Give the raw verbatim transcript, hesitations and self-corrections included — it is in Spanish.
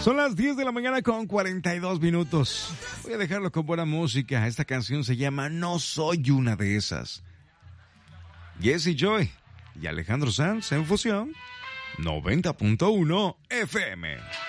Son las diez de la mañana con cuarenta y dos minutos. Voy a dejarlo con buena música. Esta canción se llama No Soy Una de Esas. Jesse Joy y Alejandro Sanz en fusión. noventa punto uno F M.